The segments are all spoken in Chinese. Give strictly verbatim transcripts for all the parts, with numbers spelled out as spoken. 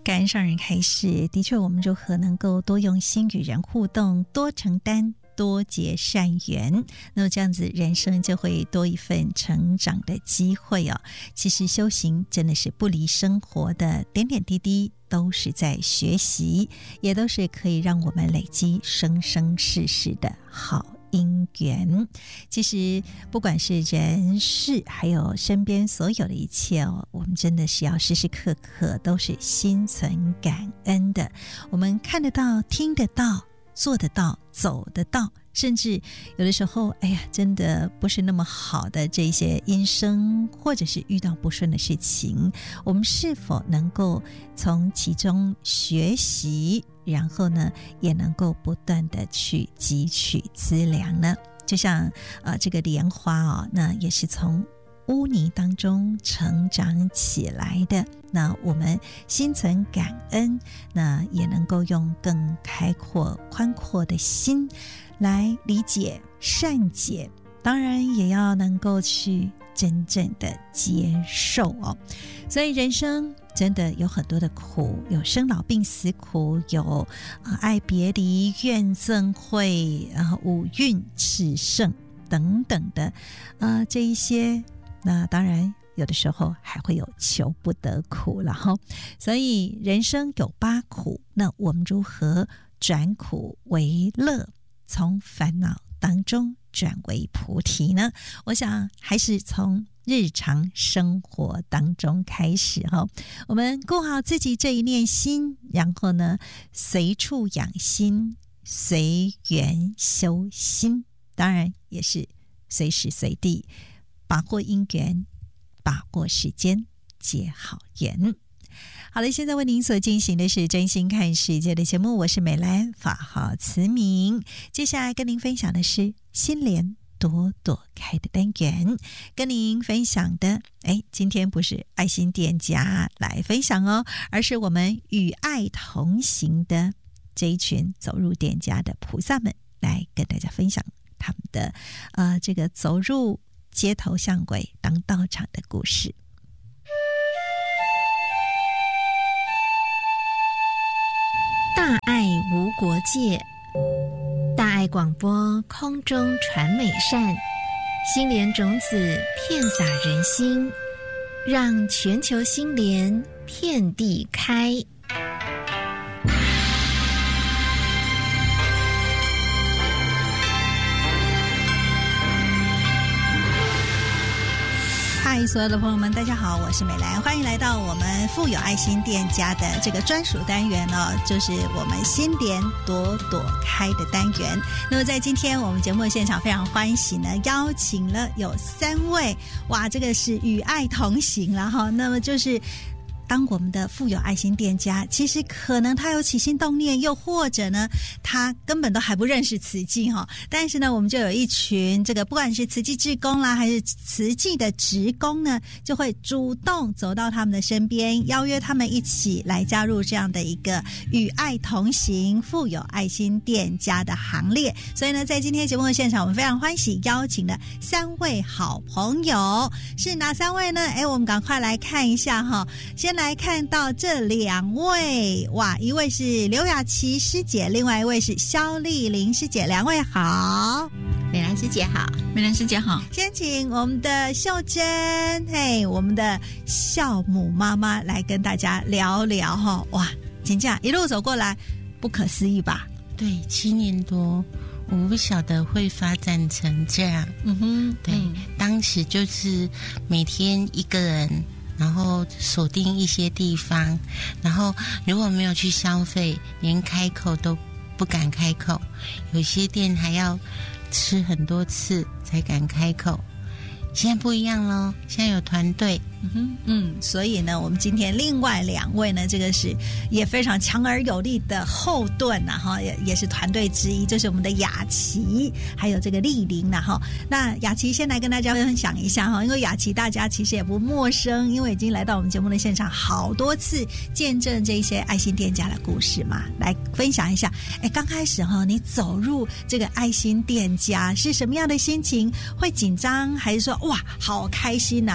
感恩上人开示，的确我们如何能够多用心与人互动，多承担，多结善缘，那么这样子人生就会多一份成长的机会哦。其实修行真的是不离生活的点点滴滴，都是在学习，也都是可以让我们累积生生世世的好因缘。其实不管是人事还有身边所有的一切哦，我们真的是要时时刻刻都是心存感恩的。我们看得到，听得到，做得到，走得到，甚至有的时候哎呀真的不是那么好的这些因生，或者是遇到不顺的事情，我们是否能够从其中学习，然后呢也能够不断的去汲取资粮呢？就像呃这个莲花哦，那也是从污泥当中成长起来的，那我们心存感恩，那也能够用更开阔宽阔的心来理解善解，当然也要能够去真正的接受哦。所以人生真的有很多的苦，有生老病死苦，有、呃、爱别离怨憎会，然后五蕴炽盛等等的呃这一些，那当然有的时候还会有求不得苦了哈。所以人生有八苦，那我们如何转苦为乐，从烦恼当中转为菩提呢？我想还是从日常生活当中开始哈。我们顾好自己这一念心，然后呢随处养心，随缘修心，当然也是随时随地把握因缘，把握时间，结好缘。好了，现在为您所进行的是真心看世界的节目，我是美兰，法号慈明。接下来跟您分享的是心莲朵朵开的单元，跟您分享的哎，今天不是爱心店家来分享哦，而是我们与爱同行的这一群走入店家的菩萨们来跟大家分享他们的呃这个走入街头巷尾当道场的故事。 大爱无国界，大爱广播空中传美善，心莲种子遍洒人心，让全球心莲遍地开。 嗨，所有的朋友们大家好，我是美兰，欢迎来到我们富有爱心店家的这个专属单元哦，就是我们心莲朵朵开的单元。那么在今天我们节目的现场非常欢喜呢，邀请了有三位，哇，这个是与爱同行了哈。那么就是当我们的富有爱心店家，其实可能他有起心动念，又或者呢他根本都还不认识慈济哈，但是呢我们就有一群这个不管是慈济志工啦，还是慈济的职工呢，就会主动走到他们的身边，邀约他们一起来加入这样的一个与爱同行富有爱心店家的行列。所以呢在今天节目的现场，我们非常欢喜邀请了三位好朋友，是哪三位呢？哎，我们赶快来看一下哈。先来来看到这两位，哇，一位是刘雅琪师姐，另外一位是肖丽玲师姐，两位好。 美兰师姐好。 美兰师姐好。 先请我们的秀珍，嘿，我们的孝母妈妈来跟大家聊聊哈。哇，请假一路走过来，不可思议吧？ 对，七年多，我不晓得会发展成这样。 嗯哼， 对，嗯、当时就是每天一个人。然后锁定一些地方，然后如果没有去消费，连开口都不敢开口，有些店还要吃很多次才敢开口。现在不一样咯，现在有团队。 嗯哼，嗯，所以呢我们今天另外两位呢，这个是也非常强而有力的后盾呐、啊、哈，也也是团队之一，就是我们的雅琪还有这个丽玲呐、啊、哈。那雅琪先来跟大家分享一下哈，因为雅琪大家其实也不陌生，因为已经来到我们节目的现场好多次，见证这些爱心店家的故事嘛，来分享一下。哎，刚开始哈，你走入这个爱心店家是什么样的心情？会紧张还是说哇好开心呐、啊？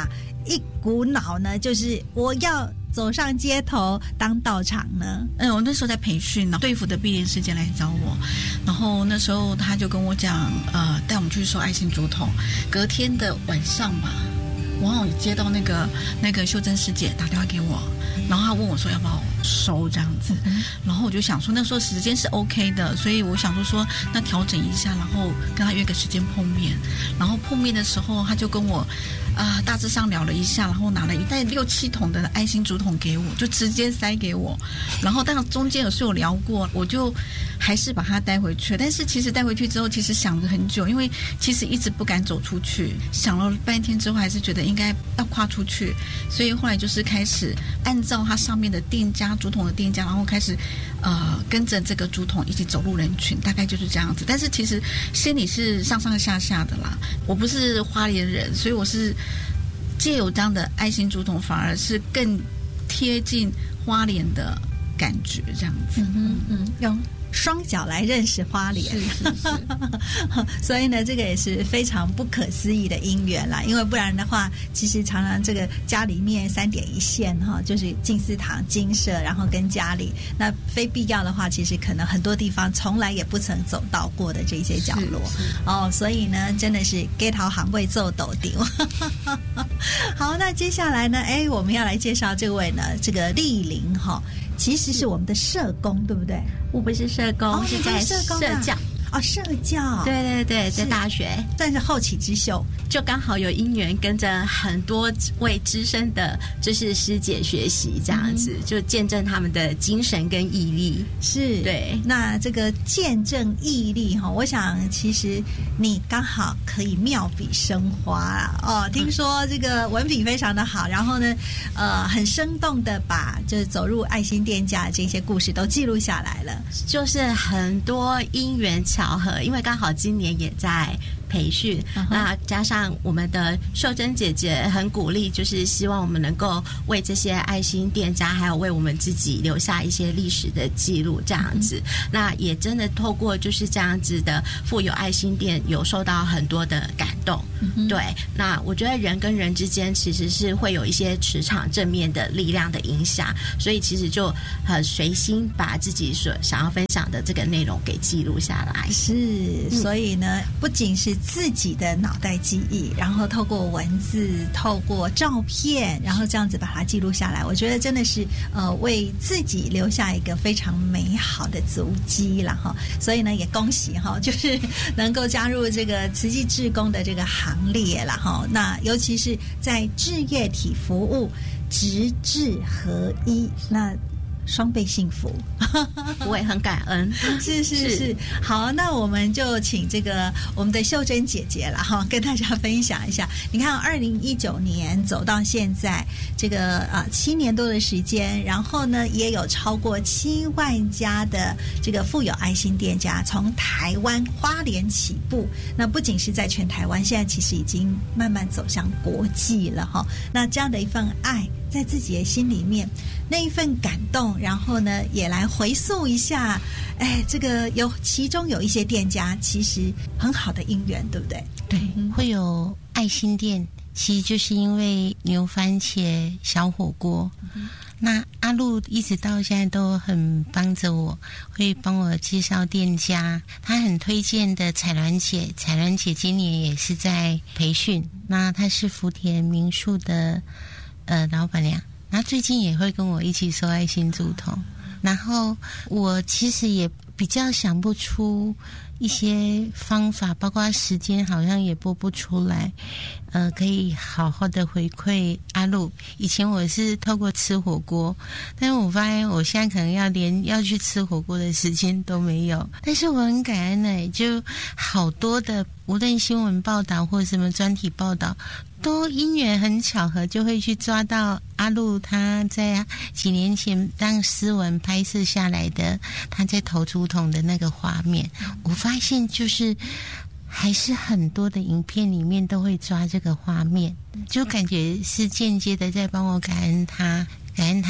一股脑呢，就是我要走上街头当道场呢？ 嗯，我那时候在培训呢，队服的碧莲师姐来找我，然后那时候他就跟我讲，呃，带我们去收爱心竹筒。隔天的晚上吧，我好像接到那个那个秀珍师姐打电话给我，然后她问我说要不要收这样子，嗯、然后我就想说那时候时间是 OK 的，所以我想说说那调整一下，然后跟她约个时间碰面。然后碰面的时候，她就跟我啊、呃、大致上聊了一下，然后拿了一袋六七桶的爱心竹筒给我，就直接塞给我。然后当然中间有是有聊过，我就还是把它带回去。但是其实带回去之后，其实想了很久，因为其实一直不敢走出去，想了半天之后，还是觉得应该要跨出去，所以后来就是开始按照它上面的店家竹筒的店家，然后开始呃跟着这个竹筒一起走入人群，大概就是这样子。但是其实心里是上上下下的啦，我不是花莲人，所以我是借有这样的爱心竹筒，反而是更贴近花莲的感觉，这样子。 嗯嗯，用双脚来认识花莲， 是是是所以呢，这个也是非常不可思议的姻缘啦。因为不然的话，其实常常这个家里面三点一线哈，就是进思堂、精舍，然后跟家里，那非必要的话，其实可能很多地方从来也不曾走到过的这些角落哦。所以呢，真的是给桃行位做斗丢。好，那接下来呢，哎，我们要来介绍这位呢，这个丽玲哈。其实是我们的社工，对不对？ 我不是社工， 哦、 是在社工、啊、 社教。 哦，社教， 对对对，在大学， 但是后起之秀， 就刚好有因缘跟着很多位资深的，就是师姐学习，这样子、嗯、就见证他们的精神跟毅力。 是， 对。 那这个见证毅力哈，我想其实你刚好可以妙笔生花啦哦。听说这个文笔非常的好，然后呢，呃，很生动的把就是走入爱心店家这些故事都记录下来了， 就是很多因缘巧合，因为刚好今年也在培训、uh-huh. 那加上我们的秀珍姐姐很鼓励，就是希望我们能够为这些爱心店家还有为我们自己留下一些历史的记录这样子、uh-huh. 那也真的透过就是这样子的富有爱心店有受到很多的感动、uh-huh. 对，那我觉得人跟人之间其实是会有一些磁场正面的力量的影响，所以其实就很随心把自己所想要分享的这个内容给记录下来。 是，所以呢、嗯、不仅是自己的脑袋记忆，然后透过文字透过照片，然后这样子把它记录下来，我觉得真的是呃为自己留下一个非常美好的足迹啦哈。所以呢也恭喜哈，就是能够加入这个慈济志工的这个行列啦哈。那尤其是在志业体服务直志合一，那双倍幸福。 我也很感恩。 是是 是, 是好，那我们就请这个我们的秀珍姐姐啦哈，跟大家分享一下。你看二零一九年走到现在这个啊七年多的时间，然后呢也有超过七万家的这个富有爱心店家从台湾花莲起步，那不仅是在全台湾，现在其实已经慢慢走向国际了哈。那这样的一份爱在自己的心里面，那一份感动，然后呢也来回溯一下，哎，这个有其中有一些店家其实很好的姻缘，对不对？ 对，会有爱心店，其实就是因为牛番茄小火锅、嗯、那阿路一直到现在都很帮着我，会帮我介绍店家，他很推荐的彩鸾姐，彩鸾姐今年也是在培训，那她是福田民宿的呃老板娘，然后最近也会跟我一起收爱心竹筒，然后我其实也比较想不出一些方法，包括时间好像也拨不出来，呃，可以好好的回馈阿路。以前我是透过吃火锅，但是我发现我现在可能要连要去吃火锅的时间都没有。但是我很感恩呢，就好多的无论新闻报道或什么专题报道，都因缘很巧合就会去抓到阿路他在几年前让诗文拍摄下来的他在投竹筒的那个画面，我发现就是还是很多的影片里面都会抓这个画面，就感觉是间接的在帮我感恩他，感恩他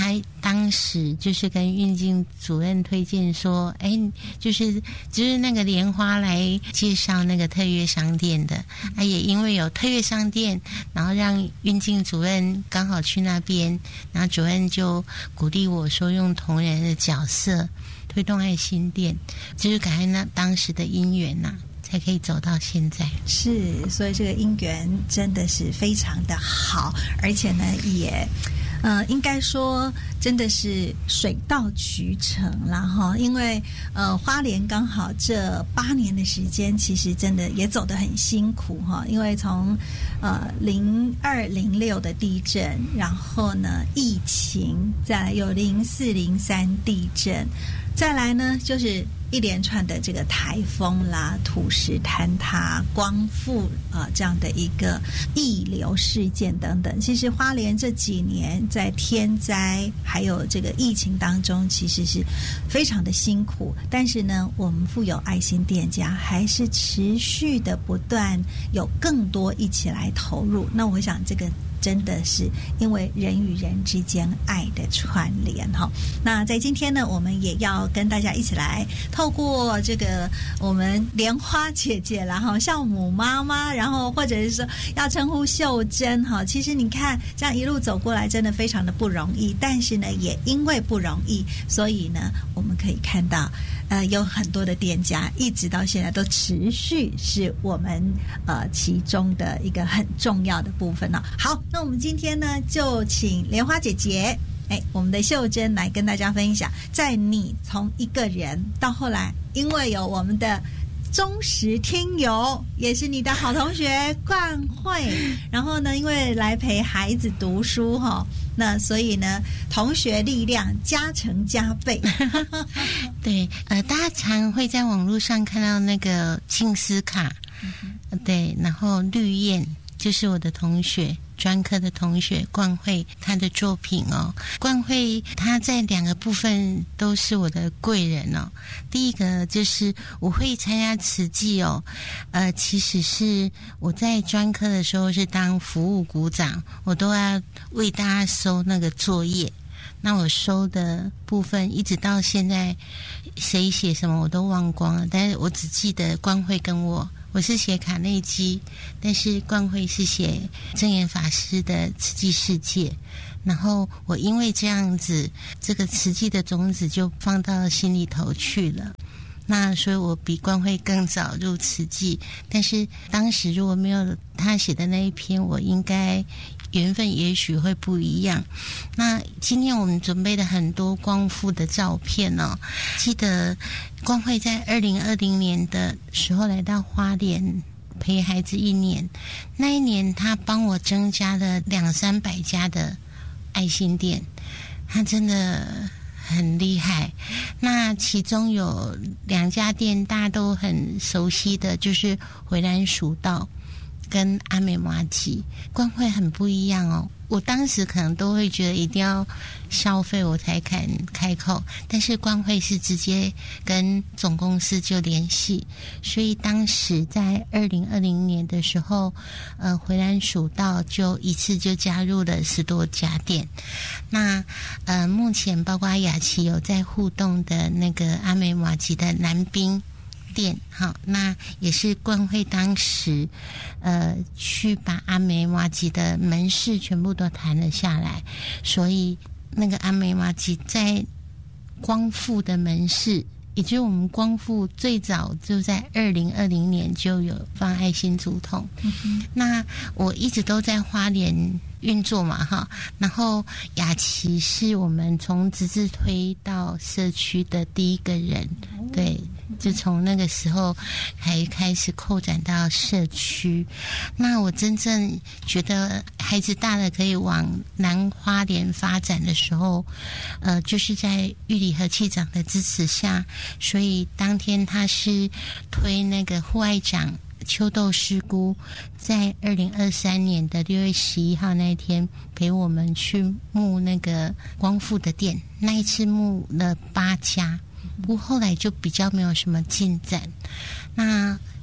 当时就是跟运进主任推荐说，哎，就是就是那个莲花来介绍那个特约商店的，啊，也因为有特约商店，然后让运进主任刚好去那边，然后主任就鼓励我说，用同仁的角色推动爱心店，就是感恩那当时的因缘呐、啊。才可以走到现在。 是，所以这个姻缘真的是非常的好，而且呢也呃应该说真的是水到渠成啦哈，因为呃花莲刚好这八年的时间其实真的也走得很辛苦哈，因为从呃零二零六的地震，然后呢疫情，再来有零四零三地震，再来呢就是一连串的这个台风啦、土石坍塌、光复啊、呃、这样的一个溢流事件等等，其实花莲这几年在天灾还有这个疫情当中，其实是非常的辛苦。但是呢，我们富有爱心店家还是持续的不断有更多一起来投入。那我想这个真的是因为人与人之间爱的串联哈。那在今天呢，我们也要跟大家一起来透过这个我们莲花姐姐啦哈，酵母妈妈，然后或者是说要称呼秀珍哈。其实你看这样一路走过来，真的非常的不容易。但是呢，也因为不容易，所以呢，我们可以看到。呃，有很多的店家一直到现在都持续是我们呃其中的一个很重要的部分呢、哦。好，那我们今天呢就请莲花姐姐，哎，我们的秀珍来跟大家分享，在你从一个人到后来，因为有我们的忠实听友，也是你的好同学冠慧，然后呢，因为来陪孩子读书哈、哦。那所以呢，同学力量加成加倍。 对，呃，大家常会在网络上看到那个静思卡，嗯、对，然后绿燕就是我的同学。专科的同学冠慧他的作品哦，冠慧他在两个部分都是我的贵人哦。第一个就是我会参加慈济哦，呃，其实是我在专科的时候是当服务股长，我都要为大家收那个作业。那我收的部分一直到现在，谁写什么我都忘光了，但是我只记得冠慧跟我。我是写卡内基，但是冠慧是写证严法师的慈济世界，然后我因为这样子，这个慈济的种子就放到心里头去了。那所以我比冠慧更早入慈济，但是当时如果没有他写的那一篇，我应该缘分也许会不一样。那今天我们准备了很多光复的照片哦，记得冠慧在二零二零年的时候来到花莲陪孩子一年，那一年他帮我增加了两三百家的爱心店，他真的很厉害。那其中有两家店大家都很熟悉的，就是回蓝蜀道跟阿美麻吉。冠慧很不一样哦，我当时可能都会觉得一定要消费我才肯开口，但是冠慧是直接跟总公司就联系，所以当时在二零二零年的时候，呃，回蓝蜀道就一次就加入了十多家店。那呃，目前包括雅琪有在互动的那个阿美麻吉的南滨店，好，那也是冠慧当时呃去把阿美麻吉的门市全部都谈了下来，所以那个阿美麻吉在光复的门市，也就是我们光复最早就在二零二零年就有放爱心竹筒、嗯、那我一直都在花莲运作嘛哈，然后雅琪是我们从直自推到社区的第一个人，对，就从那个时候还开始扩展到社区。那我真正觉得孩子大了可以往南花莲发展的时候，呃，就是在玉里和气长的支持下，所以当天他是推那个户外长秋豆师姑，在二零二三年的六月十一号那一天陪我们去募那个光复的店，那一次募了八家，不过后来就比较没有什么进展。那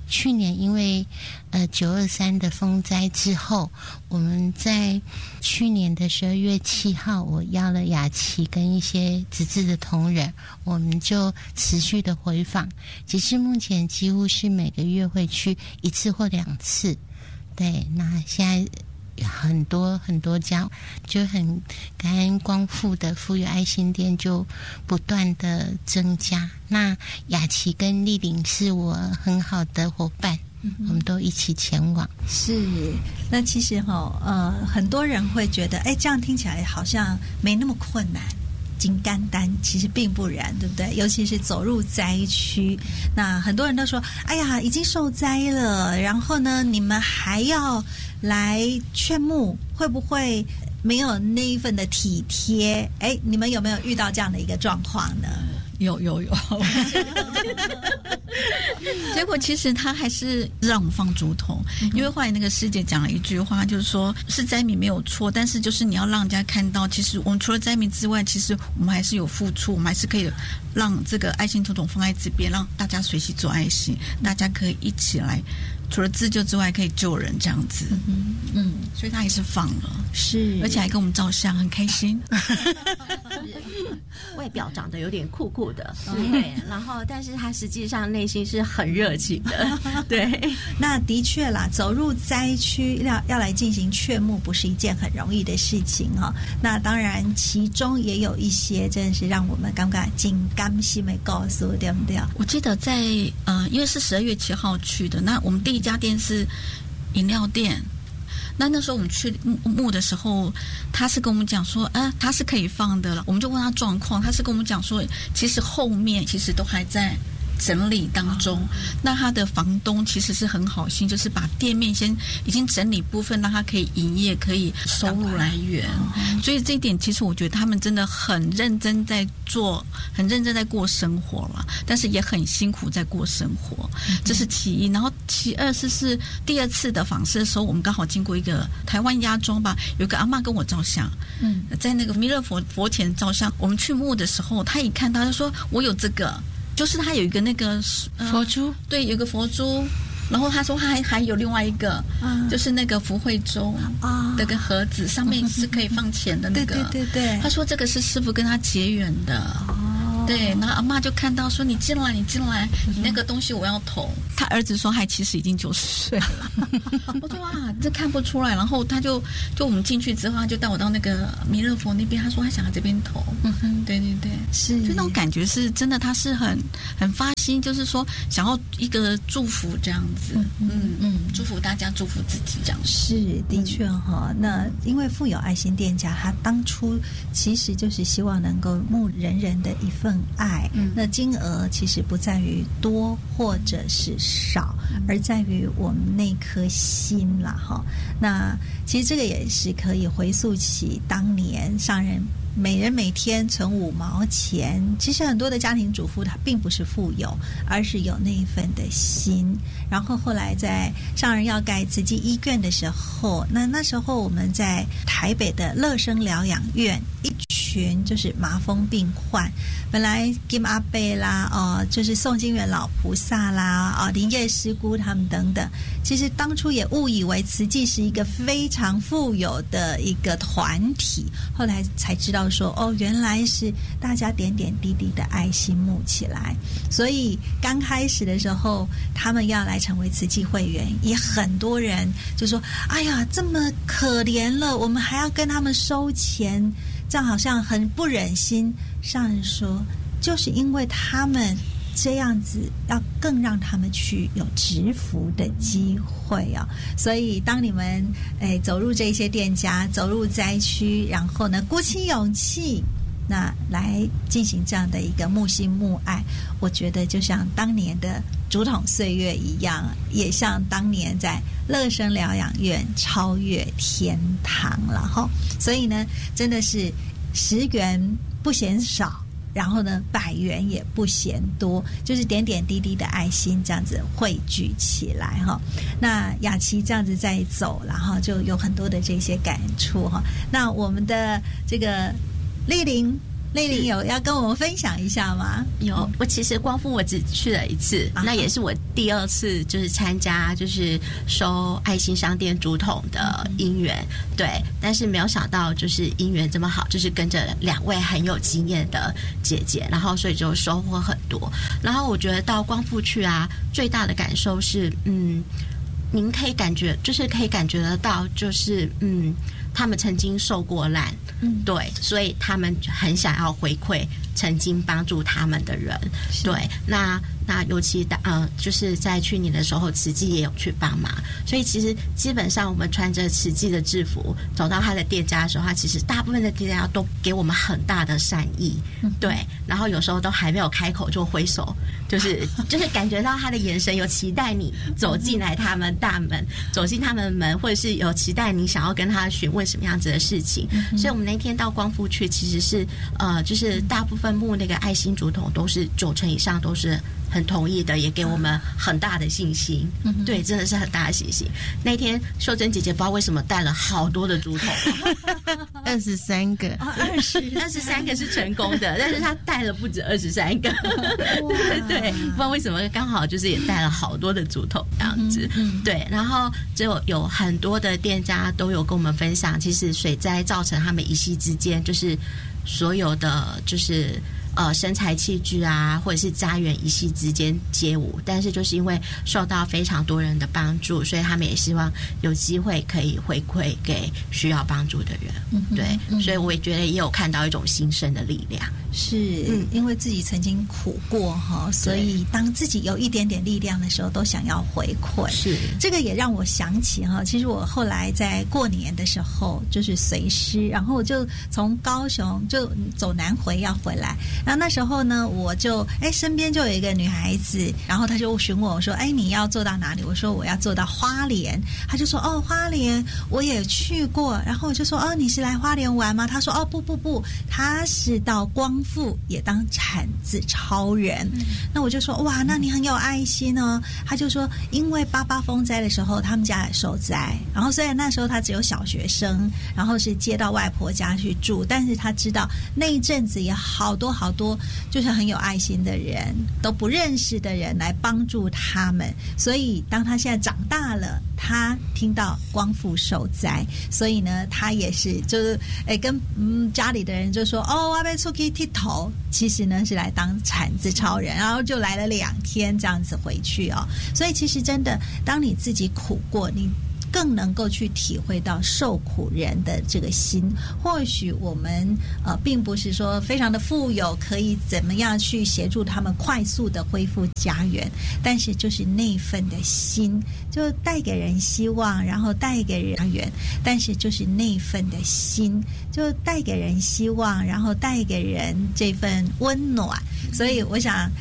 去年因为呃九二三的风灾之后，我们在去年的十二月七号，我邀了雅琪跟一些资质的同仁，我们就持续的回访，截至目前几乎是每个月会去一次或两次。对，那现在很多很多家，就很感恩光复的富有爱心店就不断的增加。那雅琪跟丽玲是我很好的伙伴，嗯、我们都一起前往。 是，那其实哈、哦，呃，很多人会觉得，哎，这样听起来好像没那么困难。金甘丹其实并不然，对不对？尤其是走入灾区，那很多人都说：“哎呀，已经受灾了，然后呢，你们还要来劝募，会不会没有那一份的体贴？”哎，你们有没有遇到这样的一个状况呢？ 有有有，结果其实他还是让我们放竹筒，嗯、因为后来那个师姐讲了一句话，就是说是灾民没有错，但是就是你要让人家看到，其实我们除了灾民之外，其实我们还是有付出，我们还是可以让这个爱心竹筒放在这边，让大家随喜做爱心，大家可以一起来。除了自救之外，可以救人这样子，嗯嗯，所以他也是放了， 是， 而且还跟我们照相，很开心。 外表长得有点酷酷的，对，然后但是他实际上内心是很热情的，对。 那的确啦，走入灾区要要来进行劝募，不是一件很容易的事情哈、哦。那当然，其中也有一些真的是让我们刚刚紧甘心没告诉，对不对？ 我记得在呃，因为是十二月七号去的，那我们第一家店是饮料店。那那时候我们去募的时候，他是跟我们讲说，啊，他是可以放的了。我们就问他状况，他是跟我们讲说，其实后面其实都还在整理当中。哦、那他的房东其实是很好心，就是把店面先已经整理部分，让他可以营业，可以收入来源。哦、所以这一点，其实我觉得他们真的很认真在做，很认真在过生活了，但是也很辛苦在过生活，嗯、这是其一。然后其二是是第二次的访视的时候，我们刚好经过一个台湾家庄吧，有个阿嬷跟我照相，嗯，在那个弥勒佛佛前照相。我们去募的时候，他一看到，他说我有这个。就是他有一个那个、呃、 佛珠， 对，有个佛珠，然后他说他还还有另外一个，嗯、就是那个福慧粥啊的个盒子，上面是可以放钱的那个， 对对对对。 他说这个是师父跟他结缘的，哦，对，然后阿嬷就看到说你进来，你进来，你那个东西我要投。他儿子说他其实已经九十岁了，我说哇，这看不出来。然后他就就我们进去之后，他就带我到那个弥勒佛那边，他说他想要这边投，嗯哼，对对对， 是， 就那种感觉是真的，他是很很发心，就是说想要一个祝福这样子，嗯嗯，祝福大家，祝福自己这样。 是，的确哈、哦。那因为富有爱心店家，他当初其实就是希望能够募人人的一份爱，嗯、那金额其实不在于多或者是少，而在于我们那颗心啦哈。那其实这个也是可以回溯起当年上人每人每天存五毛钱。其实很多的家庭主妇她并不是富有，而是有那一份的心。然后后来在上人要盖慈济医院的时候，那那时候我们在台北的乐生疗养院，一群就是麻风病患，本来金阿伯啦，哦，就是宋金元老菩萨啦，哦，林业师姑他们等等，其实当初也误以为慈济是一个非常富有的一个团体，后来才知道说，哦，原来是大家点点滴滴的爱心募起来。所以刚开始的时候，他们要来成为慈济会员，也很多人就说，哎呀，这么可怜了，我们还要跟他们收钱，这样好像很不忍心。上人说，就是因为他们这样子，要更让他们去有植福的机会啊！所以当你们诶走入这些店家，走入灾区，然后呢鼓起勇气，那来进行这样的一个募心募爱，我觉得就像当年的竹筒岁月一样，也像当年在乐生疗养院超越天堂了哈！所以呢，真的是十元不嫌少，然后呢百元也不嫌多，就是点点滴滴的爱心这样子汇聚起来哈。那雅琪这样子在走，然后就有很多的这些感触哈。那我们的这个丽玲丽玲有要跟我们分享一下吗？ 有，我其实光复我只去了一次，啊、那也是我第二次就是参加就是收爱心商店竹筒的因缘，嗯、对，但是没有想到就是因缘这么好，就是跟着两位很有经验的姐姐，然后所以就收获很多。然后我觉得到光复去啊，最大的感受是，嗯，您可以感觉就是可以感觉得到，就是嗯，他们曾经受过难。嗯，对，所以他们很想要回馈曾经帮助他们的人。对，那那尤其呃，就是在去年的时候，慈济也有去帮忙，所以其实基本上我们穿着慈济的制服走到他的店家的时候，他其实大部分的店家都给我们很大的善意。嗯、对，然后有时候都还没有开口就挥手，就是就是感觉到他的眼神有期待你走进来他们大门，走进他们门，或者是有期待你想要跟他询问什么样子的事情。嗯、所以我们那天到光复去，其实是呃，就是大部分募那个爱心竹筒都是九成以上都是很同意的，也给我们很大的信心。嗯、对，真的是很大的信心。那天秀珍姐姐不知道为什么带了好多的竹筒， 二十三个， 二十二十三个是成功的，但是她带了不止二十三个。对，不知道为什么刚好就是也带了好多的竹筒这样子。嗯、对，然后就有很多的店家都有跟我们分享，其实水灾造成他们一夕之间就是所有的就是呃生财器具啊，或者是家园一夕之间皆无，但是就是因为受到非常多人的帮助，所以他们也希望有机会可以回馈给需要帮助的人。嗯、对，嗯、所以我也觉得也有看到一种新生的力量。 是、嗯、因为自己曾经苦过哈，所以当自己有一点点力量的时候，都想要回馈。是这个也让我想起哈，其实我后来在过年的时候就是随师，然后我就从高雄就走南回要回来。然后那时候呢，我就哎身边就有一个女孩子，然后她就询问我说：“哎，你要坐到哪里？”我说：“我要坐到花莲。”她就说：“哦，花莲我也去过。”然后我就说：“哦，你是来花莲玩吗？”她说：“哦，不不不，她是到光复也当产子超人。嗯”那我就说：“哇，那你很有爱心哦。”她就说：“因为八八风灾的时候，他们家也受灾，然后虽然那时候她只有小学生，然后是接到外婆家去住，但是她知道那一阵子也好多好多。”多就是很有爱心的人，都不认识的人来帮助他们，所以当他现在长大了，他听到光复受灾，所以呢，他也是就是哎跟嗯家里的人就说哦，我要出去剃头，其实呢是来当产子超人，然后就来了两天这样子回去哦。所以其实真的，当你自己苦过，你更能够去体会到受苦人的这个心。或许我们呃并不是说非常的富有，可以怎么样去协助他们快速的恢复家园，但是就是那份的心，就带给人希望，然后带给人家园，但是就是那份的心，就带给人希望，然后带给人这份温暖。所以我想